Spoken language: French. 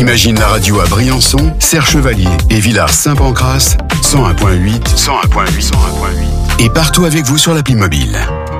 Imagine la radio à Briançon, Serre-Chevalier et Villars-Saint-Pancrace, 101.8 et partout avec vous sur l'appli mobile.